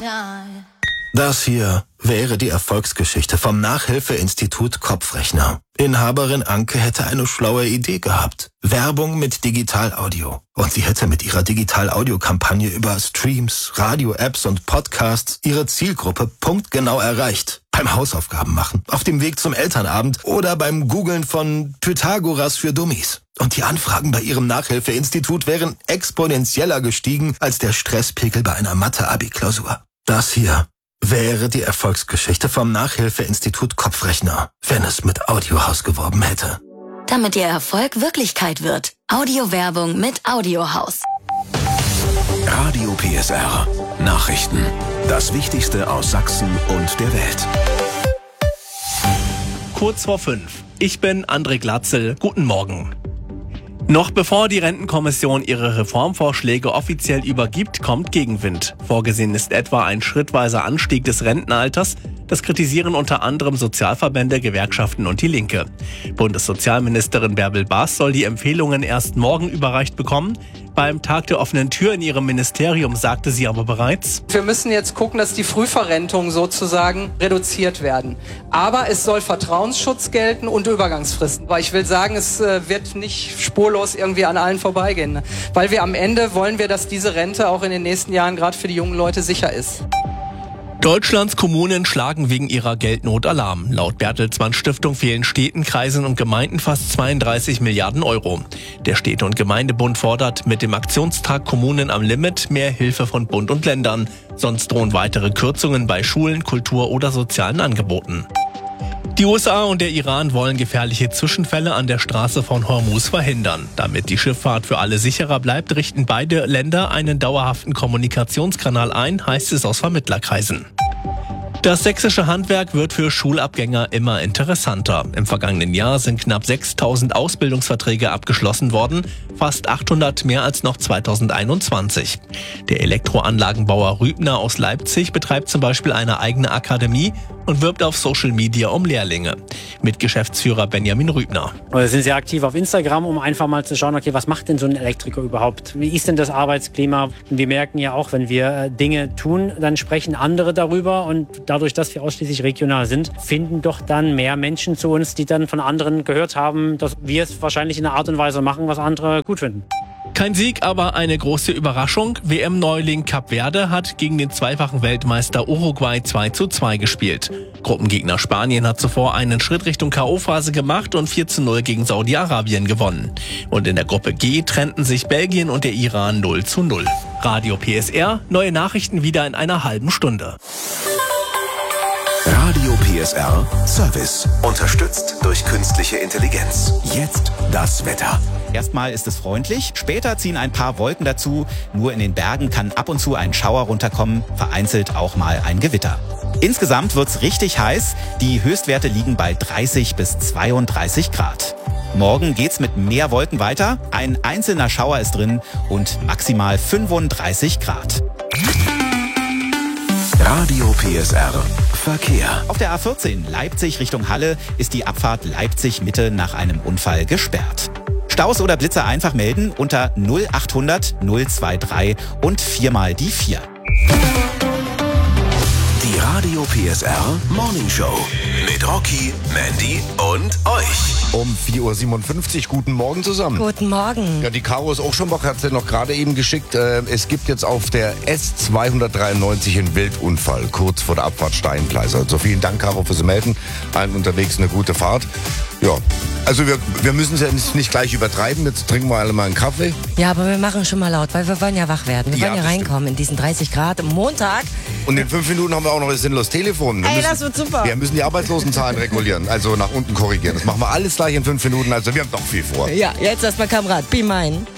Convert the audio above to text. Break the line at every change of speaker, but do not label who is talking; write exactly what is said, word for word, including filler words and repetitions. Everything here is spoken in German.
Das hier wäre die Erfolgsgeschichte vom Nachhilfeinstitut Kopfrechner. Inhaberin Anke hätte eine schlaue Idee gehabt. Werbung mit Digital-Audio. Und sie hätte mit ihrer Digital-Audio-Kampagne über Streams, Radio-Apps und Podcasts ihre Zielgruppe punktgenau erreicht. Beim Hausaufgaben machen, auf dem Weg zum Elternabend oder beim Googlen von Pythagoras für Dummies. Und die Anfragen bei ihrem Nachhilfeinstitut wären exponentieller gestiegen als der Stresspegel bei einer Mathe-Abi-Klausur. Das hier wäre die Erfolgsgeschichte vom Nachhilfeinstitut Kopfrechner, wenn es mit Audiohaus geworben hätte.
Damit Ihr Erfolg Wirklichkeit wird. Audiowerbung mit Audiohaus.
Radio P S R. Nachrichten. Das Wichtigste aus Sachsen und der Welt.
Kurz vor fünf. Ich bin André Glatzel. Guten Morgen. Noch bevor die Rentenkommission ihre Reformvorschläge offiziell übergibt, kommt Gegenwind. Vorgesehen ist etwa ein schrittweiser Anstieg des Rentenalters. Das kritisieren unter anderem Sozialverbände, Gewerkschaften und die Linke. Bundessozialministerin Bärbel Baas soll die Empfehlungen erst morgen überreicht bekommen. Beim Tag der offenen Tür in ihrem Ministerium sagte sie aber bereits:
Wir müssen jetzt gucken, dass die Frühverrentungen sozusagen reduziert werden. Aber es soll Vertrauensschutz gelten und Übergangsfristen. Weil ich will sagen, es wird nicht spurlos irgendwie an allen vorbeigehen. Weil wir am Ende wollen wir, dass diese Rente auch in den nächsten Jahren gerade für die jungen Leute sicher ist.
Deutschlands Kommunen schlagen wegen ihrer Geldnot Alarm. Laut Bertelsmann Stiftung fehlen Städten, Kreisen und Gemeinden fast zweiunddreißig Milliarden Euro. Der Städte- und Gemeindebund fordert mit dem Aktionstag Kommunen am Limit mehr Hilfe von Bund und Ländern. Sonst drohen weitere Kürzungen bei Schulen, Kultur oder sozialen Angeboten. Die U S A und der Iran wollen gefährliche Zwischenfälle an der Straße von Hormuz verhindern. Damit die Schifffahrt für alle sicherer bleibt, richten beide Länder einen dauerhaften Kommunikationskanal ein, heißt es aus Vermittlerkreisen. Das sächsische Handwerk wird für Schulabgänger immer interessanter. Im vergangenen Jahr sind knapp sechstausend Ausbildungsverträge abgeschlossen worden, fast achthundert mehr als noch zweitausendeinundzwanzig. Der Elektroanlagenbauer Rübner aus Leipzig betreibt zum Beispiel eine eigene Akademie und wirbt auf Social Media um Lehrlinge. Mit Geschäftsführer Benjamin Rübner.
Wir sind sehr aktiv auf Instagram, um einfach mal zu schauen, okay, was macht denn so ein Elektriker überhaupt? Wie ist denn das Arbeitsklima? Und wir merken ja auch, wenn wir Dinge tun, dann sprechen andere darüber. Und dadurch, dass wir ausschließlich regional sind, finden doch dann mehr Menschen zu uns, die dann von anderen gehört haben, dass wir es wahrscheinlich in einer Art und Weise machen, was andere gut finden.
Kein Sieg, aber eine große Überraschung. W M-Neuling Kap Verde hat gegen den zweifachen Weltmeister Uruguay zwei zu zwei gespielt. Gruppengegner Spanien hat zuvor einen Schritt Richtung K O-Phase gemacht und vier zu null gegen Saudi-Arabien gewonnen. Und in der Gruppe G trennten sich Belgien und der Iran null zu null. Radio P S R, neue Nachrichten wieder in einer halben Stunde.
Radio P S R Service. Unterstützt durch künstliche Intelligenz. Jetzt das Wetter.
Erstmal ist es freundlich, später ziehen ein paar Wolken dazu. Nur in den Bergen kann ab und zu ein Schauer runterkommen, vereinzelt auch mal ein Gewitter. Insgesamt wird's richtig heiß. Die Höchstwerte liegen bei dreißig bis zweiunddreißig Grad. Morgen geht's mit mehr Wolken weiter. Ein einzelner Schauer ist drin und maximal fünfunddreißig Grad.
Radio P S R Verkehr.
Auf der A vierzehn Leipzig Richtung Halle ist die Abfahrt Leipzig-Mitte nach einem Unfall gesperrt. Staus oder Blitzer einfach melden unter null achthundert null dreiundzwanzig und viermal die vier.
Die Radio P S R Morning Show mit Rocky, Mandy und euch.
Um vier Uhr siebenundfünfzig, guten Morgen zusammen.
Guten Morgen.
Ja, die Caro ist auch schon wach, hat sie noch gerade eben geschickt. Es gibt jetzt auf der S zweihundertdreiundneunzig einen Wildunfall, kurz vor der Abfahrt Steingleis. Also vielen Dank, Caro, fürs Melden. Allen unterwegs eine gute Fahrt. Ja, also wir, wir müssen es ja nicht, nicht gleich übertreiben. Jetzt trinken wir alle mal einen Kaffee.
Ja, aber wir machen schon mal laut, weil wir wollen ja wach werden. Wir
Ja,
wollen ja
das
reinkommen in diesen dreißig Grad am Montag.
Und in fünf Minuten haben wir auch noch das sinnlos Telefon. Wir
Ey,
müssen,
das wird super.
Wir müssen die Arbeitslosenzahlen regulieren, also nach unten korrigieren. Das machen wir alles gleich in fünf Minuten. Also wir haben doch viel vor.
Ja, jetzt erstmal Kamerad, be mine.